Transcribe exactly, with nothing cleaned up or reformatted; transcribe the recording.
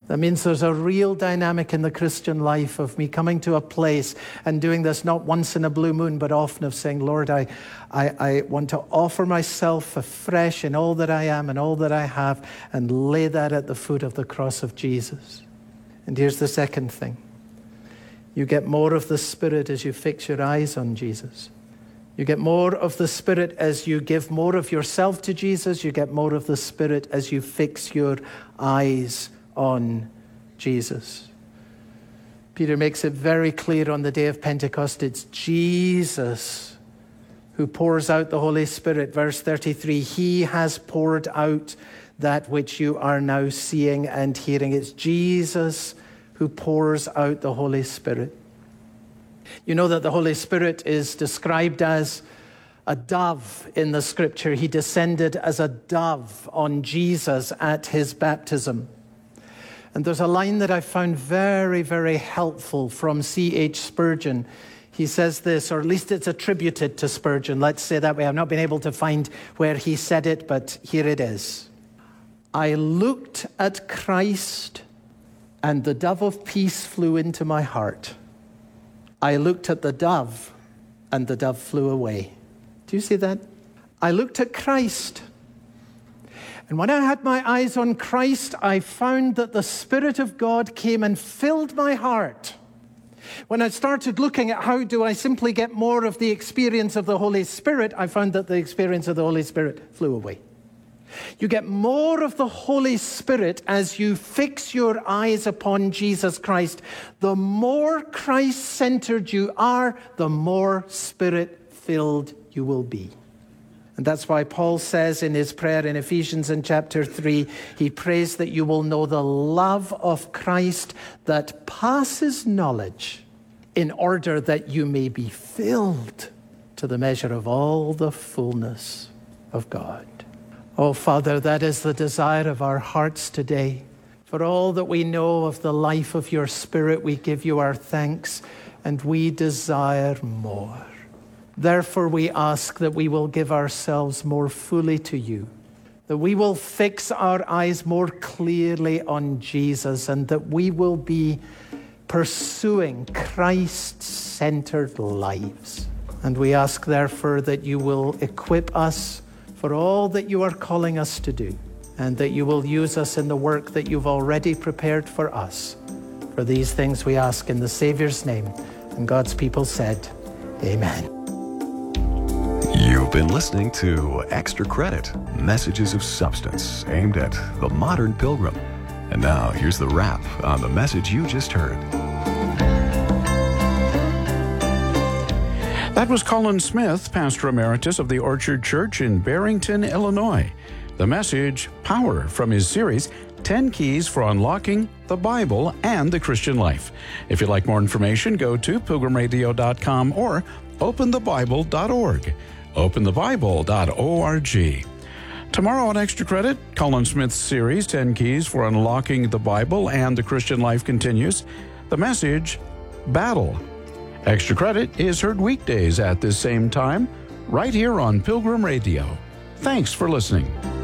That means there's a real dynamic in the Christian life of me coming to a place and doing this not once in a blue moon, but often of saying, Lord, I, I, I want to offer myself afresh in all that I am and all that I have and lay that at the foot of the cross of Jesus. And here's the second thing. You get more of the Spirit as you fix your eyes on Jesus. You get more of the Spirit as you give more of yourself to Jesus. You get more of the Spirit as you fix your eyes on Jesus. Peter makes it very clear on the day of Pentecost, it's Jesus who pours out the Holy Spirit. Verse thirty-three, he has poured out that which you are now seeing and hearing. It's Jesus who pours out the Holy Spirit. You know that the Holy Spirit is described as a dove in the scripture. He descended as a dove on Jesus at his baptism. And there's a line that I found very, very helpful from C H Spurgeon. He says this, or at least it's attributed to Spurgeon. Let's say that way. I've not been able to find where he said it, but here it is. I looked at Christ, and the dove of peace flew into my heart. I looked at the dove, and the dove flew away. Do you see that? I looked at Christ. And when I had my eyes on Christ, I found that the Spirit of God came and filled my heart. When I started looking at how do I simply get more of the experience of the Holy Spirit, I found that the experience of the Holy Spirit flew away. You get more of the Holy Spirit as you fix your eyes upon Jesus Christ. The more Christ-centered you are, the more Spirit-filled you will be. And that's why Paul says in his prayer in Ephesians in chapter three, he prays that you will know the love of Christ that passes knowledge, in order that you may be filled to the measure of all the fullness of God. Oh, Father, that is the desire of our hearts today. For all that we know of the life of your Spirit, we give you our thanks, and we desire more. Therefore, we ask that we will give ourselves more fully to you, that we will fix our eyes more clearly on Jesus, and that we will be pursuing Christ-centered lives. And we ask, therefore, that you will equip us for all that you are calling us to do, and that you will use us in the work that you've already prepared for us. For these things we ask in the Savior's name. And God's people said, Amen. You've been listening to Extra Credit, messages of substance aimed at the modern pilgrim. And now here's the wrap on the message you just heard. That was Colin Smith, Pastor Emeritus of the Orchard Church in Barrington, Illinois. The message, Power, from his series, ten Keys for Unlocking the Bible and the Christian Life. If you'd like more information, go to pilgrim radio dot com or open the bible dot org. open the bible dot org. Tomorrow on Extra Credit, Colin Smith's series, ten Keys for Unlocking the Bible and the Christian Life continues. The message, Battle. Extra Credit is heard weekdays at this same time, right here on Pilgrim Radio. Thanks for listening.